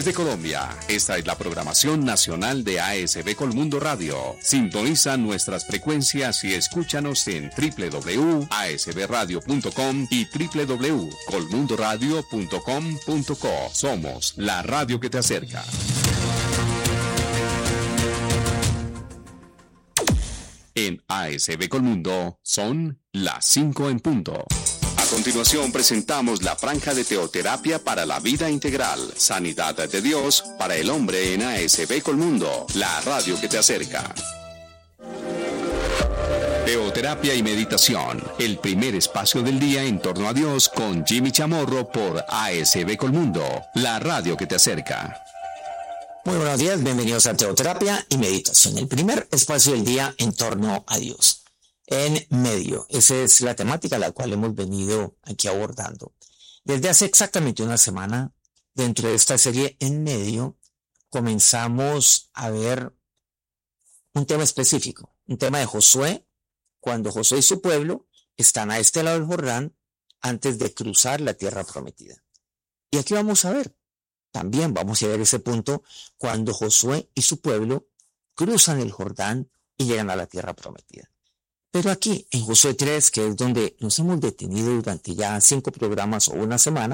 Desde Colombia, esta es la programación nacional de ASB Colmundo Radio. Sintoniza nuestras frecuencias y escúchanos en www.asbradio.com y www.colmundoradio.com.co. Somos la radio que te acerca. En ASB Colmundo son las 5 en punto. A continuación presentamos la franja de teoterapia para la vida integral, sanidad de Dios para el hombre en ASB Colmundo, la radio que te acerca. Teoterapia y meditación, el primer espacio del día en torno a Dios con Jimmy Chamorro por ASB Colmundo, la radio que te acerca. Muy buenos días, bienvenidos a Teoterapia y Meditación, el primer espacio del día en torno a Dios. En medio, esa es la temática la cual hemos venido aquí abordando. Desde hace exactamente una semana, dentro de esta serie En medio, comenzamos a ver un tema específico, un tema de Josué, cuando Josué y su pueblo están a este lado del Jordán antes de cruzar la tierra prometida. Y aquí vamos a ver. También vamos a ver ese punto cuando Josué y su pueblo cruzan el Jordán y llegan a la tierra prometida. Pero aquí, en Josué 3, que es donde nos hemos detenido durante ya 5 programas o una semana,